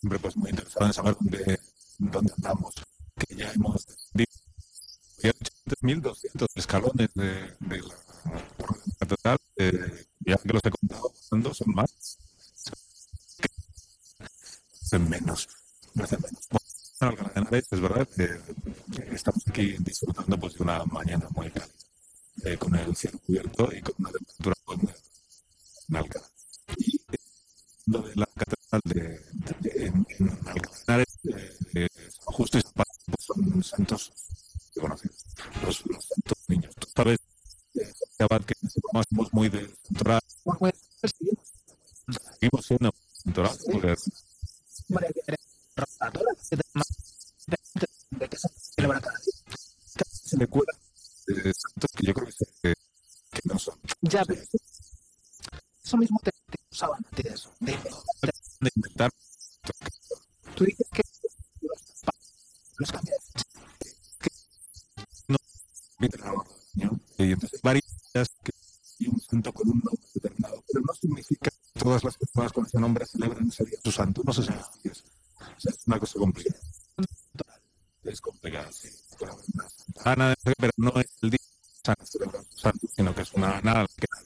siempre pues muy interesado en saber dónde andamos, que ya hemos ya he hecho 1.200 escalones de la catedral, ya que los he contado, ¿cuándo son más? Hacen menos, no hacen menos. Bueno, Alcalá de Henares, es verdad que estamos aquí disfrutando pues, de una mañana muy cálida, con el cielo cubierto y con una temperatura pues, muy alta en Alcalá. Y lo de la catedral en Alcalá de Henares, San Justo y San Pablo pues, son santos conocidos, los santos niños. Tú sabes, Abad, que en este programa somos muy de santoral, seguimos siendo santoral, porque se le cuela santos que yo creo que no son. Ya, pero eso mismo te usaban antes de eso. De inventar. Tú dices que los cambian. No, ¿no? Y entonces varias que hay un santo con un nombre determinado, pero no significa que todas las personas con ese nombre celebran ese día su santo. No sé si me expliques. O sea, es una cosa complicada. Es complicada, sí. Ana, pero no es el día de celebrar su santo, sino que es una nada que